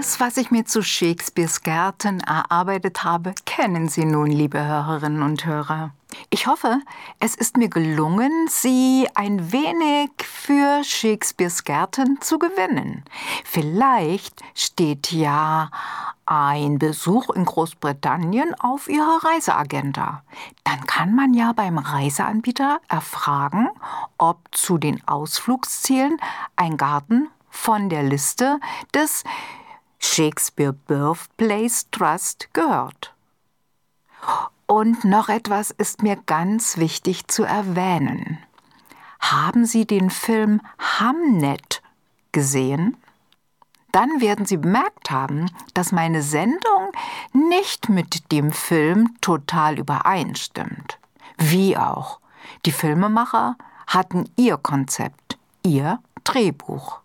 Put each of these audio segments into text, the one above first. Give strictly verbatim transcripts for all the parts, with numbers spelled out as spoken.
Alles, was ich mir zu Shakespeares Gärten erarbeitet habe, kennen Sie nun, liebe Hörerinnen und Hörer. Ich hoffe, es ist mir gelungen, Sie ein wenig für Shakespeares Gärten zu gewinnen. Vielleicht steht ja ein Besuch in Großbritannien auf Ihrer Reiseagenda. Dann kann man ja beim Reiseanbieter erfragen, ob zu den Ausflugszielen ein Garten von der Liste des Shakespeare Birthplace Trust gehört. Und noch etwas ist mir ganz wichtig zu erwähnen. Haben Sie den Film Hamnet gesehen? Dann werden Sie bemerkt haben, dass meine Sendung nicht mit dem Film total übereinstimmt. Wie auch. Die Filmemacher hatten ihr Konzept, ihr Drehbuch.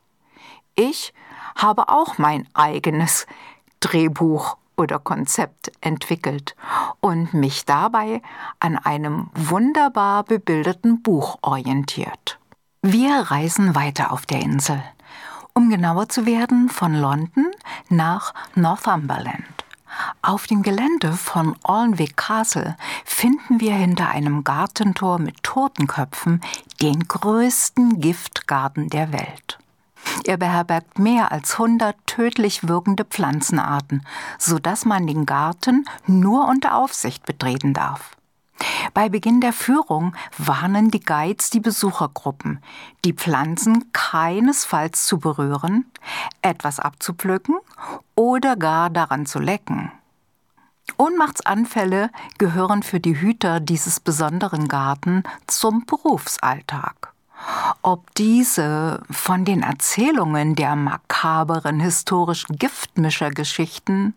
Ich habe auch mein eigenes Drehbuch oder Konzept entwickelt und mich dabei an einem wunderbar bebildeten Buch orientiert. Wir reisen weiter auf der Insel, um genauer zu werden, von London nach Northumberland. Auf dem Gelände von Alnwick Castle finden wir hinter einem Gartentor mit Totenköpfen den größten Giftgarten der Welt. Er beherbergt mehr als hundert tödlich wirkende Pflanzenarten, sodass man den Garten nur unter Aufsicht betreten darf. Bei Beginn der Führung warnen die Guides die Besuchergruppen, die Pflanzen keinesfalls zu berühren, etwas abzupflücken oder gar daran zu lecken. Ohnmachtsanfälle gehören für die Hüter dieses besonderen Garten zum Berufsalltag. Ob diese von den Erzählungen der makaberen historischen Giftmischergeschichten,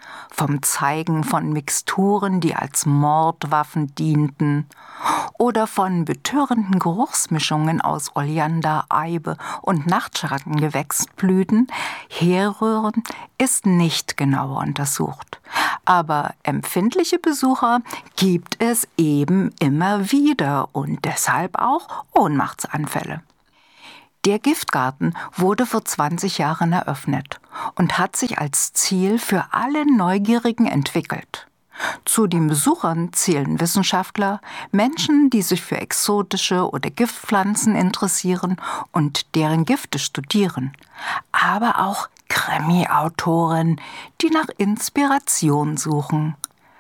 vom Zeigen von Mixturen, die als Mordwaffen dienten, oder von betörenden Geruchsmischungen aus Oleander, Eibe und Nachtschattengewächsblüten herrühren, ist nicht genauer untersucht. Aber empfindliche Besucher gibt es eben immer wieder und deshalb auch Ohnmachtsanfälle. Der Giftgarten wurde vor zwanzig Jahren eröffnet und hat sich als Ziel für alle Neugierigen entwickelt. Zu den Besuchern zählen Wissenschaftler, Menschen, die sich für exotische oder Giftpflanzen interessieren und deren Gifte studieren, aber auch Krimi-Autoren, die nach Inspiration suchen.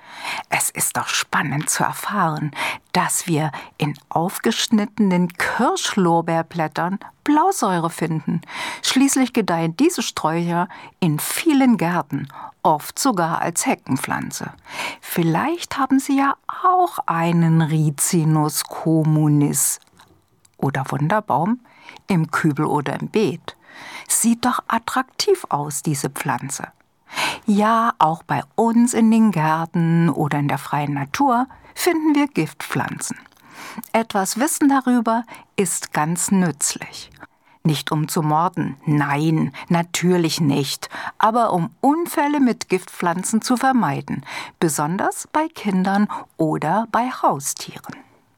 Es ist doch spannend zu erfahren, dass wir in aufgeschnittenen Kirschlorbeerblättern Blausäure finden. Schließlich gedeihen diese Sträucher in vielen Gärten, oft sogar als Heckenpflanze. Vielleicht haben Sie ja auch einen Ricinus communis oder Wunderbaum im Kübel oder im Beet. Sieht doch attraktiv aus, diese Pflanze. Ja, auch bei uns in den Gärten oder in der freien Natur finden wir Giftpflanzen. Etwas Wissen darüber ist ganz nützlich. Nicht um zu morden, nein, natürlich nicht, aber um Unfälle mit Giftpflanzen zu vermeiden, besonders bei Kindern oder bei Haustieren.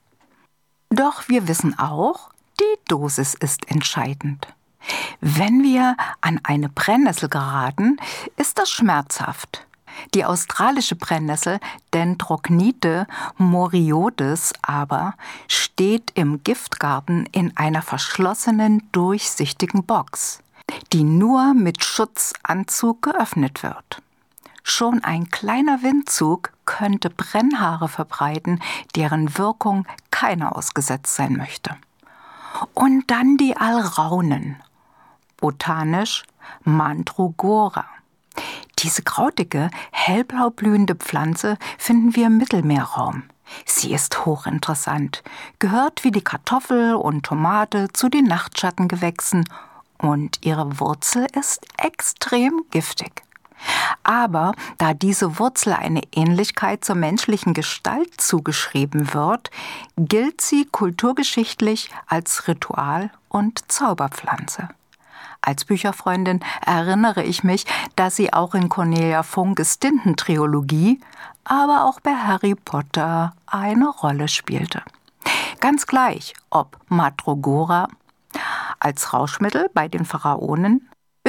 Doch wir wissen auch, die Dosis ist entscheidend. Wenn wir an eine Brennnessel geraten, ist das schmerzhaft. Die australische Brennnessel Dendrocnide moriodes aber steht im Giftgarten in einer verschlossenen, durchsichtigen Box, die nur mit Schutzanzug geöffnet wird. Schon ein kleiner Windzug könnte Brennhaare verbreiten, deren Wirkung keiner ausgesetzt sein möchte. Und dann die Alraunen, botanisch Mandragora. Diese krautige, hellblau blühende Pflanze finden wir im Mittelmeerraum. Sie ist hochinteressant, gehört wie die Kartoffel und Tomate zu den Nachtschattengewächsen und ihre Wurzel ist extrem giftig. Aber da diese Wurzel eine Ähnlichkeit zur menschlichen Gestalt zugeschrieben wird, gilt sie kulturgeschichtlich als Ritual- und Zauberpflanze. Als Bücherfreundin erinnere ich mich, dass sie auch in Cornelia Funkes Tintentrilogie, aber auch bei Harry Potter eine Rolle spielte. Ganz gleich, ob Mandragora als Rauschmittel bei den Pharaonen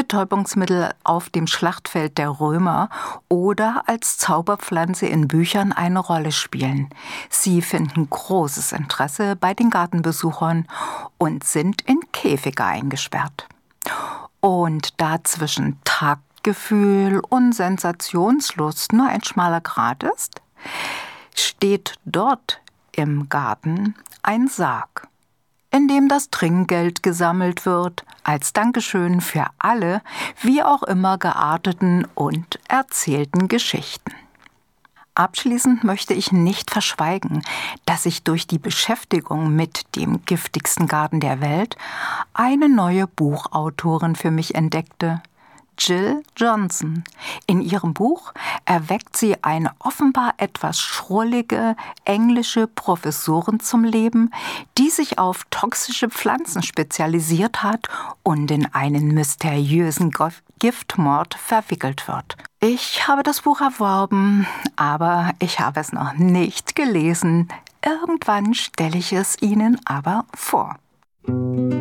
Betäubungsmittel auf dem Schlachtfeld der Römer oder als Zauberpflanze in Büchern eine Rolle spielen. Sie finden großes Interesse bei den Gartenbesuchern und sind in Käfige eingesperrt. Und da zwischen Taktgefühl und Sensationslust nur ein schmaler Grat ist, steht dort im Garten ein Sarg, in dem das Trinkgeld gesammelt wird, als Dankeschön für alle, wie auch immer gearteten und erzählten Geschichten. Abschließend möchte ich nicht verschweigen, dass ich durch die Beschäftigung mit dem giftigsten Garten der Welt eine neue Buchautorin für mich entdeckte. Jill Johnson. In ihrem Buch erweckt sie eine offenbar etwas schrullige englische Professorin zum Leben, die sich auf toxische Pflanzen spezialisiert hat und in einen mysteriösen Giftmord verwickelt wird. Ich habe das Buch erworben, aber ich habe es noch nicht gelesen. Irgendwann stelle ich es Ihnen aber vor.